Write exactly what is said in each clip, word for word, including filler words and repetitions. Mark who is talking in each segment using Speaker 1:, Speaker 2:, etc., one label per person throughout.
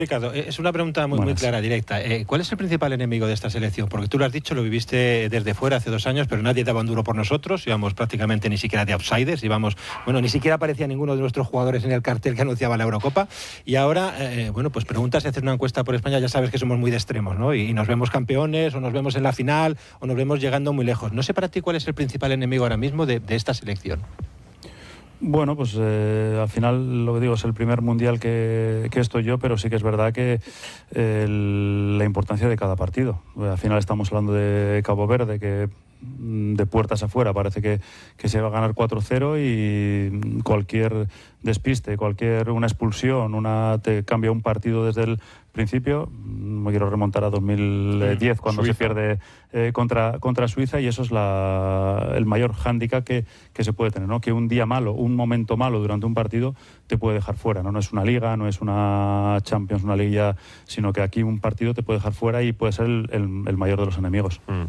Speaker 1: Ricardo, es una pregunta muy, muy clara, directa. Eh, ¿Cuál es el principal enemigo de esta selección? Porque tú lo has dicho, lo viviste desde fuera hace dos años, pero nadie daba un duro por nosotros, íbamos prácticamente ni siquiera de outsiders, íbamos, bueno, ni siquiera aparecía ninguno de nuestros jugadores en el cartel que anunciaba la Eurocopa, y ahora, eh, bueno, pues preguntas si haces una encuesta por España, ya sabes que somos muy de extremos, ¿no? Y, y nos vemos campeones, o nos vemos en la final, o nos vemos llegando muy lejos. No sé para ti cuál es el principal enemigo ahora mismo de, de esta selección.
Speaker 2: Bueno, pues eh, al final lo que digo es el primer mundial que, que estoy yo, pero sí que es verdad que eh, el, la importancia de cada partido. Al final estamos hablando de Cabo Verde, que de puertas afuera parece que, que se va a ganar cuatro cero y cualquier despiste, cualquier una expulsión, una te cambia un partido desde el principio. Me quiero remontar a dos mil diez sí, cuando Suiza. se pierde eh, contra, contra Suiza, y eso es la, el mayor hándicap que, que se puede tener, ¿no? Que un día malo, un momento malo durante un partido te puede dejar fuera, ¿no? No es una liga, no es una Champions, una liga, sino que aquí un partido te puede dejar fuera y puede ser el, el, el mayor de los enemigos.
Speaker 3: Mm.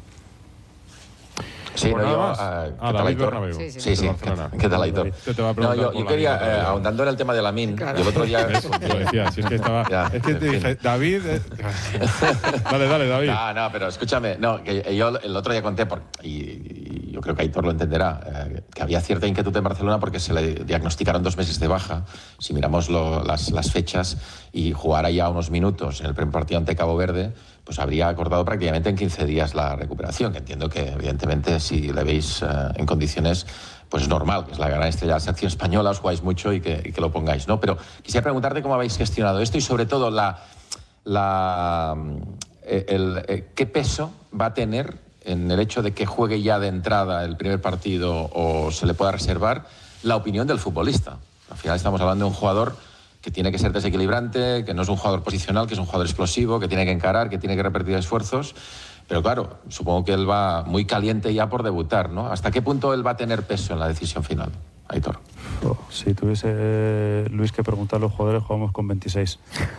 Speaker 3: Sí, no, yo, uh, ¿qué
Speaker 4: ah,
Speaker 3: tal, Aitor?
Speaker 4: Sí, sí.
Speaker 3: sí, sí. ¿Qué, ¿Qué tal, Aitor?
Speaker 4: No,
Speaker 3: yo, yo quería, eh, ahondando en el tema de Lamine, claro. Yo el otro día...
Speaker 4: Eso, lo decía, si es que estaba... Ya, es que te dije, David... Eh... dale, dale, David.
Speaker 3: No, no, pero escúchame, no, que yo el otro día conté, por, y, y yo creo que Aitor lo entenderá, eh, que había cierta inquietud en Barcelona porque se le diagnosticaron dos meses de baja, si miramos lo, las, las fechas, y jugara ya unos minutos en el primer partido ante Cabo Verde, pues habría acordado prácticamente en quince días la recuperación, que entiendo que evidentemente si le veis eh, en condiciones, pues es normal, que es la gran estrella de la selección española, os jugáis mucho y que, y que lo pongáis, ¿no? Pero quisiera preguntarte cómo habéis gestionado esto y sobre todo la, la, el, el, qué peso va a tener en el hecho de que juegue ya de entrada el primer partido o se le pueda reservar la opinión del futbolista. Al final estamos hablando de un jugador que tiene que ser desequilibrante, que no es un jugador posicional, que es un jugador explosivo, que tiene que encarar, que tiene que repartir esfuerzos. Pero claro, supongo que él va muy caliente ya por debutar, ¿no? ¿Hasta qué punto él va a tener peso en la decisión final, Aitor?
Speaker 2: Oh, si tuviese eh, Luis que preguntar a los jugadores, jugamos con veintiséis.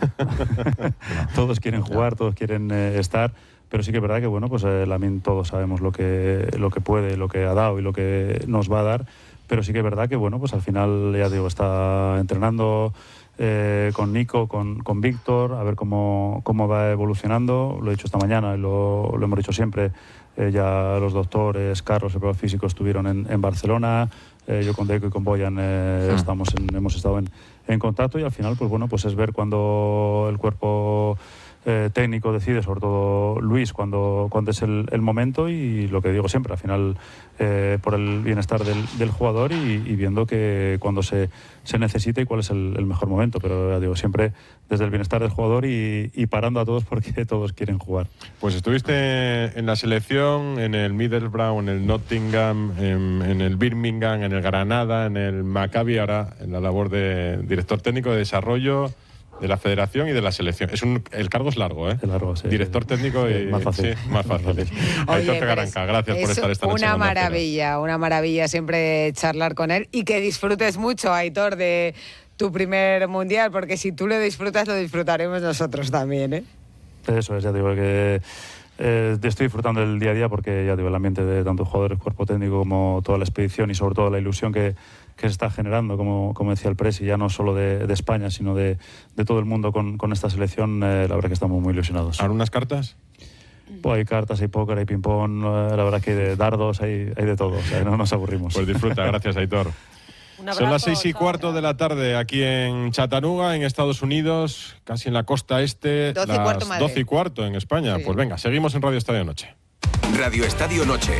Speaker 2: Todos quieren jugar, todos quieren eh, estar, pero sí que es verdad que, bueno, pues eh, Lamine todos sabemos lo que, lo que puede, lo que ha dado y lo que nos va a dar, pero sí que es verdad que, bueno, pues al final, ya digo, está entrenando... Eh, con Nico, con, con Víctor, a ver cómo, cómo va evolucionando. Lo he dicho esta mañana y lo, lo hemos dicho siempre. Eh, ya los doctores, Carlos, el profesor físico, estuvieron en, en Barcelona. Eh, yo con Deco y con Boyan eh, sí. estamos en, hemos estado en, en contacto, y al final, pues bueno, pues es ver cuando el cuerpo eh, técnico decide, sobre todo Luis, cuando, cuando es el, el momento, y lo que digo siempre, al final eh, por el bienestar del, del jugador y, y viendo que cuando se, se necesita y cuál es el, el mejor momento, pero ya digo, siempre desde el bienestar del jugador y, y parando a todos porque todos quieren jugar.
Speaker 4: Pues estuviste en la selección, en el Middlesbrough, en el Nottingham, en, en el Birmingham, en el Granada, en el Maccabi, ahora en la labor de director técnico de desarrollo de la federación y de la selección. Es un, el cargo es largo, ¿eh?
Speaker 2: Es largo, sí.
Speaker 4: Director técnico y...
Speaker 2: Sí, más fácil.
Speaker 4: Sí, más fácil. Aitor Fegaranca, gracias por estar esta noche.
Speaker 5: Una maravilla, una maravilla siempre charlar con él, y que disfrutes mucho, Aitor, de tu primer mundial, porque si tú lo disfrutas, lo disfrutaremos nosotros también, ¿eh?
Speaker 2: Eso es, ya digo que eh, estoy disfrutando el día a día, porque ya digo, el ambiente de tanto jugadores, cuerpo técnico, como toda la expedición y sobre todo la ilusión que que se está generando, como, como decía el Presi, ya no solo de, de España, sino de, de todo el mundo con, con esta selección. Eh, la verdad que estamos muy ilusionados.
Speaker 4: ¿Ahora unas cartas?
Speaker 2: Pues hay cartas, hay póker, hay ping-pong, eh, la verdad que hay de dardos, hay, hay de todo, o sea, no nos aburrimos.
Speaker 4: Pues disfruta, gracias, Aitor.
Speaker 5: Abrazo,
Speaker 4: son las seis y cuarto de la tarde aquí en Chattanooga, en Estados Unidos, casi en la costa este,
Speaker 5: doce
Speaker 4: las
Speaker 5: y cuarto Madrid.
Speaker 4: doce y cuarto en España. Sí. Pues venga, seguimos en Radio Estadio Noche.
Speaker 6: Radio Estadio Noche.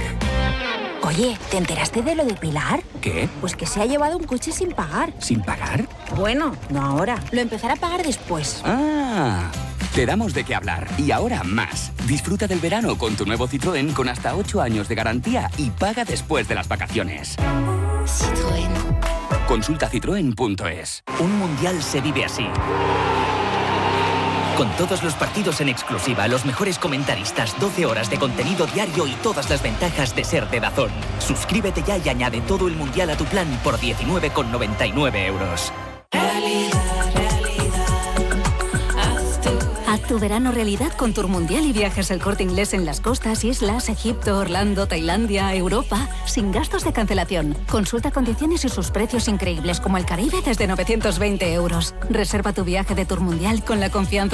Speaker 7: Oye, ¿te enteraste de lo de Pilar?
Speaker 6: ¿Qué?
Speaker 7: Pues que se ha llevado un coche sin pagar.
Speaker 6: ¿Sin pagar?
Speaker 7: Bueno, no ahora. Lo empezará a pagar después.
Speaker 6: Ah, te damos de qué hablar. Y ahora más. Disfruta del verano con tu nuevo Citroën con hasta ocho años de garantía y paga después de las vacaciones.
Speaker 7: Citroën.
Speaker 6: Consulta citroen punto es. Un mundial se vive así. Con todos los partidos en exclusiva, los mejores comentaristas, doce horas de contenido diario y todas las ventajas de ser de DAZN. Suscríbete ya y añade todo el mundial a tu plan por diecinueve con noventa y nueve euros.
Speaker 8: Realidad, realidad.
Speaker 7: Haz
Speaker 8: tu verano realidad con Tour Mundial y Viajes El Corte Inglés en las costas, islas, Egipto, Orlando, Tailandia, Europa, sin gastos de cancelación. Consulta condiciones y sus precios increíbles como el Caribe desde novecientos veinte euros. Reserva tu viaje de Tour Mundial con la confianza